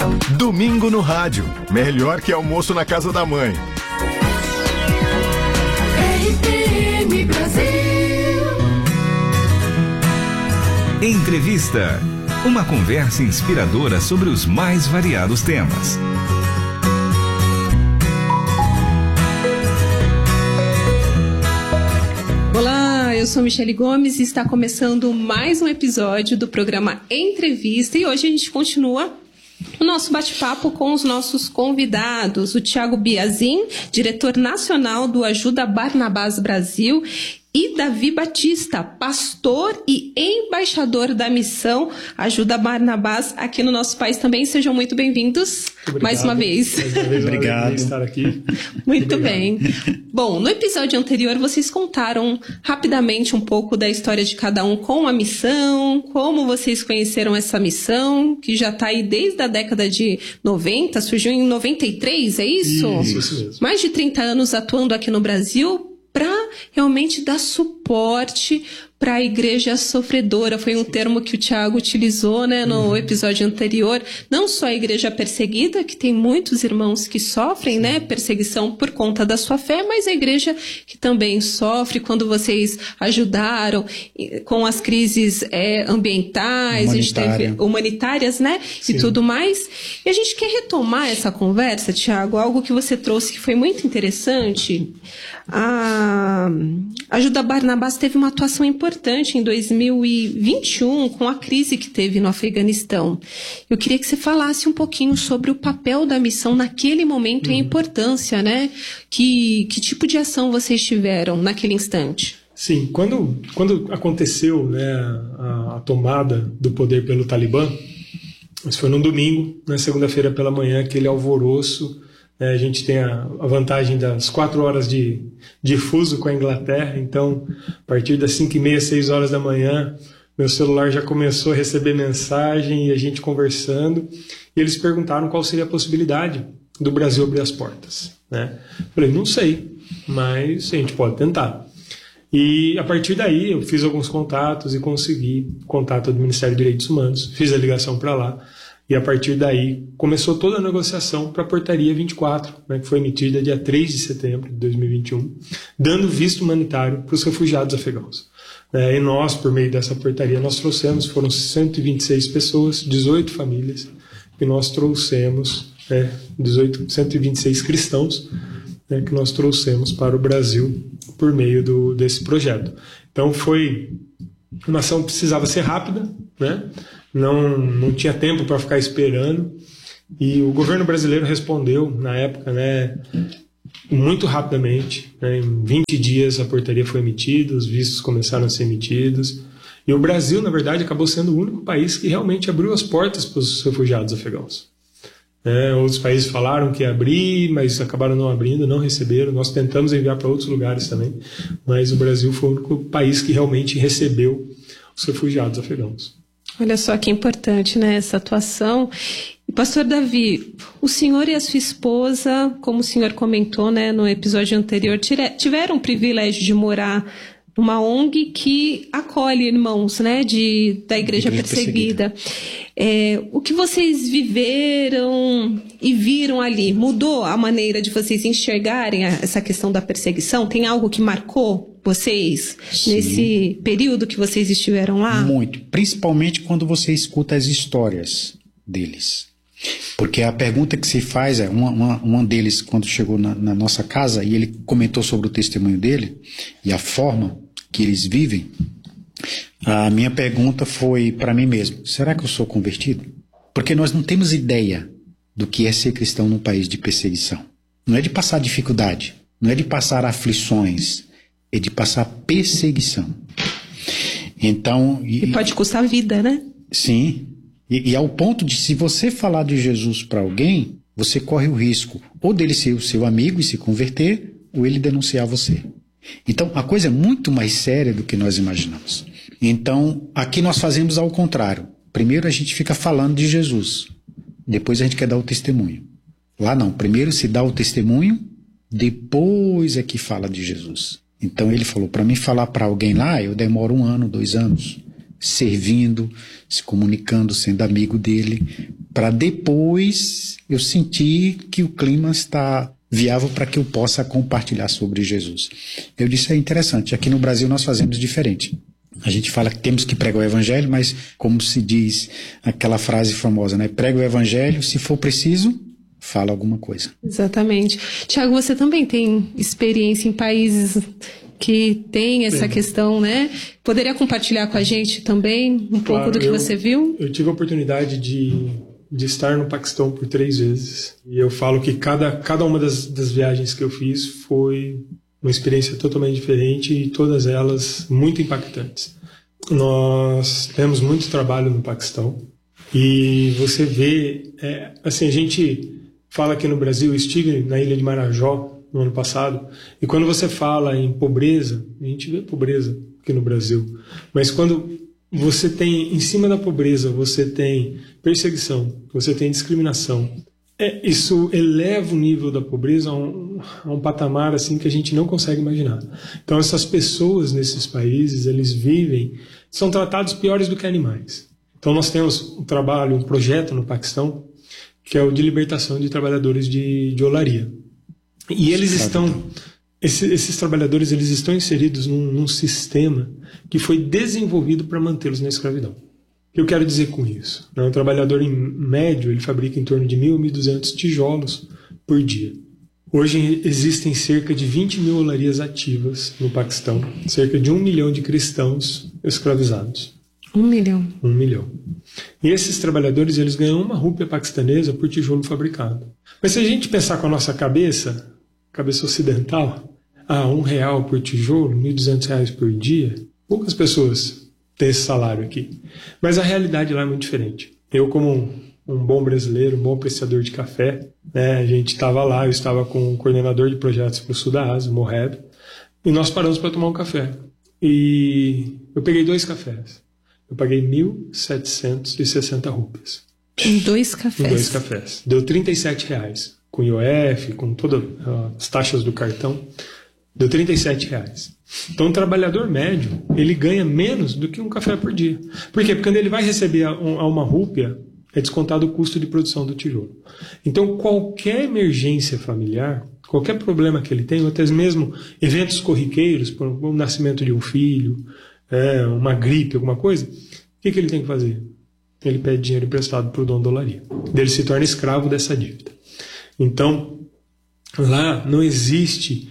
Domingo no rádio. Melhor que almoço na casa da mãe. RPM Brasil. Entrevista. Uma conversa inspiradora sobre os mais variados temas. Olá, eu sou Michele Gomes e está começando mais um episódio do programa Entrevista, e hoje a gente continua o nosso bate-papo com os nossos convidados, o Thiago Biazin, diretor nacional do Ajuda Barnabás Brasil, e Davi Batista, pastor e embaixador da missão Ajuda Barnabás aqui no nosso país também. Sejam muito bem-vindos mais uma vez. Obrigado por estar aqui. Muito bem. Bom, no episódio anterior vocês contaram rapidamente um pouco da história de cada um com a missão, como vocês conheceram essa missão, que já está aí desde a década de 90, surgiu em 93, é isso? Isso mesmo. Mais de 30 anos atuando aqui no Brasil para realmente dar suporte para a igreja sofredora. Foi um termo que o Thiago utilizou, né, no episódio anterior. Não só a igreja perseguida, que tem muitos irmãos que sofrem, né, perseguição por conta da sua fé, mas a igreja que também sofre quando vocês ajudaram com as crises ambientais, a gente teve humanitárias, né, e tudo mais. E a gente quer retomar essa conversa, Thiago, algo que você trouxe que foi muito interessante. A Ajuda Barnabás teve uma atuação importante em 2021 com a crise que teve no Afeganistão. Eu queria que você falasse um pouquinho sobre o papel da missão naquele momento e a importância, né? Que tipo de ação vocês tiveram naquele instante? Sim, quando aconteceu, né, a tomada do poder pelo Talibã, isso foi num domingo, na segunda-feira pela manhã, aquele alvoroço. A gente tem a vantagem das 4 horas de fuso com a Inglaterra, então a partir das 5h30, 6 horas da manhã, meu celular já começou a receber mensagem e a gente conversando, e eles perguntaram qual seria a possibilidade do Brasil abrir as portas, né? Falei, não sei, mas a gente pode tentar. E a partir daí eu fiz alguns contatos e consegui contato do Ministério de Direitos Humanos, fiz a ligação para lá. E a partir daí começou toda a negociação para a Portaria 24, né, que foi emitida dia 3 de setembro de 2021, dando visto humanitário para os refugiados afegãos. E nós, por meio dessa portaria, nós trouxemos, foram 126 pessoas, 18 famílias, que nós trouxemos, 126 cristãos, né, que nós trouxemos para o Brasil por meio desse projeto. Então foi uma ação que precisava ser rápida, né? Não tinha tempo para ficar esperando, e o governo brasileiro respondeu na época, né, muito rapidamente, né, em 20 dias a portaria foi emitida, os vistos começaram a ser emitidos, e o Brasil, na verdade, acabou sendo o único país que realmente abriu as portas para os refugiados afegãos. Outros países falaram que ia abrir, mas acabaram não abrindo, não receberam. Nós tentamos enviar para outros lugares também, mas o Brasil foi o único país que realmente recebeu os refugiados afegãos. Olha só que importante, né, essa atuação. E, pastor Davi, o senhor e a sua esposa, como o senhor comentou, né, no episódio anterior, tiveram o privilégio de morar numa ONG que acolhe irmãos, né, da igreja perseguida. O que vocês viveram e viram ali mudou a maneira de vocês enxergarem essa questão da perseguição? Tem algo que marcou vocês nesse período que vocês estiveram lá? Muito, principalmente quando você escuta as histórias deles. Porque a pergunta que se faz é, um deles, quando chegou na nossa casa, e ele comentou sobre o testemunho dele e a forma que eles vivem, a minha pergunta foi para mim mesmo: será que eu sou convertido? Porque nós não temos ideia do que é ser cristão num país de perseguição. Não é de passar dificuldade, não é de passar aflições, é de passar perseguição. Então, e pode custar a vida, né? Sim. E ao ponto de, se você falar de Jesus para alguém, você corre o risco ou dele ser o seu amigo e se converter, ou ele denunciar você. Então, a coisa é muito mais séria do que nós imaginamos. Então, aqui nós fazemos ao contrário. Primeiro a gente fica falando de Jesus, depois a gente quer dar o testemunho. Lá não, primeiro se dá o testemunho, depois é que fala de Jesus. Então ele falou, para mim falar para alguém lá, eu demoro 1 ano, 2 anos, servindo, se comunicando, sendo amigo dele, para depois eu sentir que o clima está viável para que eu possa compartilhar sobre Jesus. Eu disse, é interessante, aqui no Brasil nós fazemos diferente. A gente fala que temos que pregar o evangelho, mas como se diz aquela frase famosa, né? Prega o evangelho, se for preciso, fala alguma coisa. Exatamente. Tiago, você também tem experiência em países que tem essa questão, né? Poderia compartilhar com a gente também um pouco do que você viu? Eu tive a oportunidade de estar no Paquistão por 3 vezes. E eu falo que cada uma das viagens que eu fiz foi uma experiência totalmente diferente e todas elas muito impactantes. Nós temos muito trabalho no Paquistão e você vê, assim, a gente fala aqui no Brasil, eu estive na ilha de Marajó no ano passado, e quando você fala em pobreza, a gente vê pobreza aqui no Brasil, mas quando você tem, em cima da pobreza, você tem perseguição, você tem discriminação, isso eleva o nível da pobreza a um patamar assim que a gente não consegue imaginar. Então essas pessoas nesses países, eles vivem, são tratados piores do que animais. Então nós temos um projeto no Paquistão, que é o de libertação de trabalhadores de olaria. E eles esses trabalhadores, eles estão inseridos num sistema que foi desenvolvido para mantê-los na escravidão. O que eu quero dizer com isso? Um trabalhador em médio, ele fabrica em torno de 1.000, 1.200 tijolos por dia. Hoje existem cerca de 20 mil olarias ativas no Paquistão, cerca de 1 milhão de cristãos escravizados. 1 milhão. 1 milhão. E esses trabalhadores, eles ganham uma rúpia paquistanesa por tijolo fabricado. Mas se a gente pensar com a nossa cabeça ocidental, R$1 por tijolo, R$1.200 por dia, poucas pessoas têm esse salário aqui. Mas a realidade lá é muito diferente. Eu, como um bom brasileiro, um bom apreciador de café, né, a gente estava lá, eu estava com o coordenador de projetos para o sul da Ásia, o Moheb, e nós paramos para tomar um café. E eu peguei 2 cafés. Eu paguei 1.760 rúpias. Em 2 cafés? Em 2 cafés. Deu R$37. Com IOF, com todas as taxas do cartão, deu R$37. Então, o trabalhador médio, ele ganha menos do que um café por dia. Por quê? Porque quando ele vai receber a 1 rúpia, é descontado o custo de produção do tijolo. Então, qualquer emergência familiar, qualquer problema que ele tenha, ou até mesmo eventos corriqueiros, por o nascimento de um filho, uma gripe, alguma coisa, o que ele tem que fazer? Ele pede dinheiro emprestado para o dono da olaria. Ele se torna escravo dessa dívida. Então, lá não existe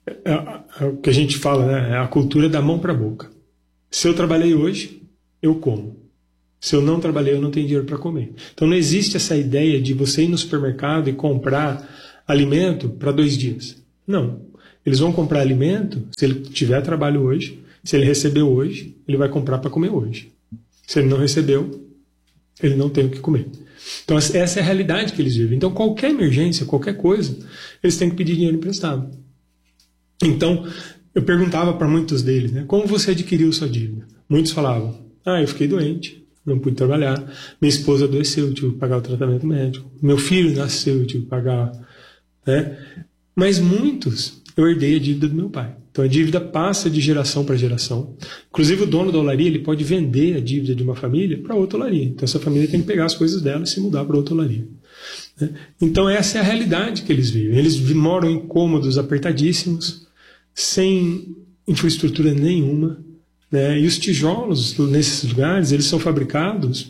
o que a gente fala, né? A cultura da mão para a boca. Se eu trabalhei hoje, eu como. Se eu não trabalhei, eu não tenho dinheiro para comer. Então não existe essa ideia de você ir no supermercado e comprar alimento para 2 dias. Não. Eles vão comprar alimento se ele tiver trabalho hoje. Se ele recebeu hoje, ele vai comprar para comer hoje. Se ele não recebeu, ele não tem o que comer. Então essa é a realidade que eles vivem. Então qualquer emergência, qualquer coisa, eles têm que pedir dinheiro emprestado. Então eu perguntava para muitos deles, né, como você adquiriu sua dívida? Muitos falavam, eu fiquei doente, não pude trabalhar, minha esposa adoeceu, eu tive que pagar o tratamento médico, meu filho nasceu, eu tive que pagar, né? Mas muitos, eu herdei a dívida do meu pai. Então a dívida passa de geração para geração. Inclusive o dono da olaria, ele pode vender a dívida de uma família para outra olaria. Então essa família tem que pegar as coisas dela e se mudar para outra olaria. Então essa é a realidade que eles vivem. Eles moram em cômodos apertadíssimos, sem infraestrutura nenhuma, né? E os tijolos nesses lugares, eles são fabricados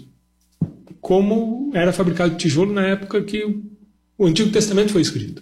como era fabricado o tijolo na época que o Antigo Testamento foi escrito.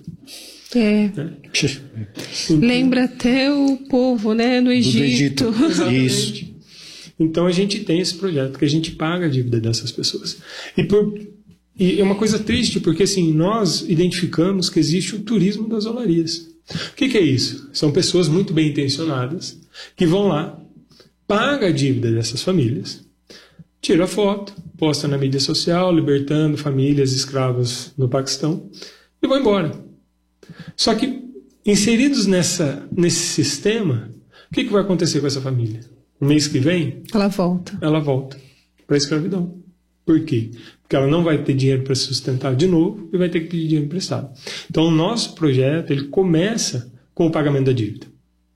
Lembra até o povo, né, no Egito. Do Egito. Isso. Então a gente tem esse projeto que a gente paga a dívida dessas pessoas. E é uma coisa triste, porque assim, nós identificamos que existe o turismo das olarias. O que é isso? São pessoas muito bem intencionadas que vão lá, pagam a dívida dessas famílias, tira a foto, posta na mídia social, libertando famílias escravas no Paquistão e vão embora. Só que, inseridos nesse sistema, o que vai acontecer com essa família? No mês que vem, ela volta para a escravidão. Por quê? Porque ela não vai ter dinheiro para se sustentar de novo e vai ter que pedir dinheiro emprestado. Então, o nosso projeto, ele começa com o pagamento da dívida.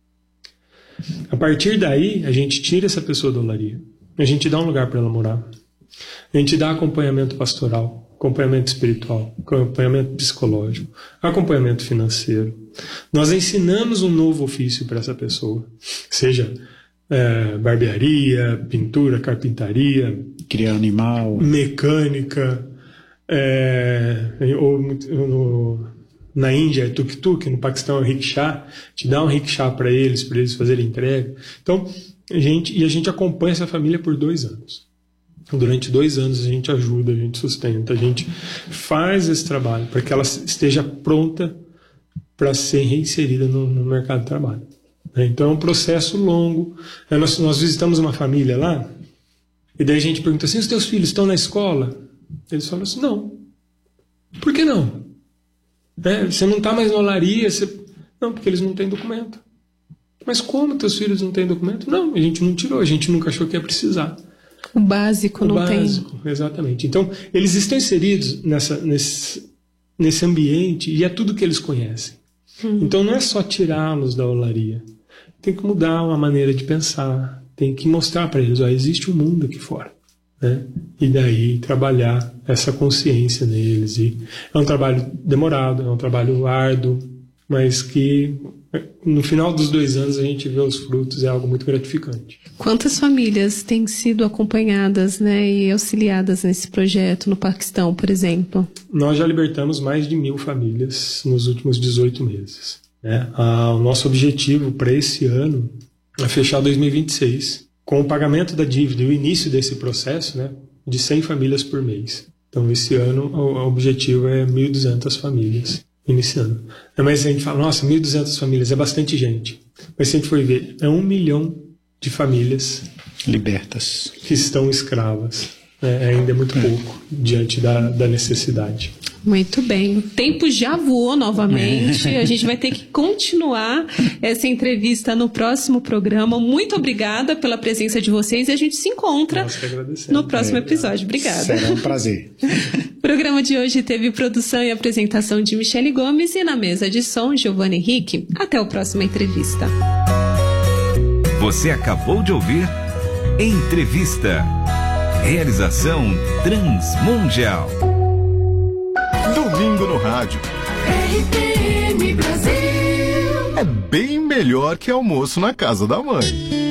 A partir daí, a gente tira essa pessoa da olaria, a gente dá um lugar para ela morar, a gente dá acompanhamento pastoral, acompanhamento espiritual, acompanhamento psicológico, acompanhamento financeiro. Nós ensinamos um novo ofício para essa pessoa, seja barbearia, pintura, carpintaria, criar animal, mecânica, na Índia é tuk-tuk, no Paquistão é rickshaw, te dá um rickshaw para eles fazerem entrega. Então, a gente acompanha essa família por 2 anos. Durante 2 anos a gente ajuda, a gente sustenta, a gente faz esse trabalho para que ela esteja pronta para ser reinserida no mercado de trabalho. Então é um processo longo. Nós visitamos uma família lá, e daí a gente pergunta assim: os teus filhos estão na escola? Eles falam assim: não. Por que não? Você não está mais na olaria? Não, porque eles não têm documento. Mas como teus filhos não têm documento? Não, a gente não tirou, a gente nunca achou que ia precisar. O básico não tem. O básico, exatamente. Então, eles estão inseridos nesse ambiente e é tudo que eles conhecem. Então, não é só tirá-los da olaria. Tem que mudar uma maneira de pensar. Tem que mostrar para eles: existe um mundo aqui fora. Né? E daí trabalhar essa consciência neles. E é um trabalho demorado, é um trabalho árduo, mas que no final dos 2 anos a gente vê os frutos, é algo muito gratificante. Quantas famílias têm sido acompanhadas, né, e auxiliadas nesse projeto no Paquistão, por exemplo? Nós já libertamos mais de 1.000 famílias nos últimos 18 meses. Né? O nosso objetivo para esse ano é fechar 2026 com o pagamento da dívida e o início desse processo, né, de 100 famílias por mês. Então, esse ano o objetivo é 1.200 famílias iniciando. Mas a gente fala: nossa, 1.200 famílias é bastante gente. Mas se a gente for ver, é 1 milhão de famílias libertas que estão escravas. Ainda é muito pouco diante da necessidade. Muito bem. O tempo já voou novamente. A gente vai ter que continuar essa entrevista no próximo programa. Muito obrigada pela presença de vocês e a gente se encontra no próximo episódio. Obrigada. Será um prazer. O programa de hoje teve produção e apresentação de Michele Gomes e na mesa de som, Giovanni Henrique. Até a próxima entrevista. Você acabou de ouvir Entrevista. Realização Transmundial. Domingo no rádio. RPM Brasil. É bem melhor que almoço na casa da mãe.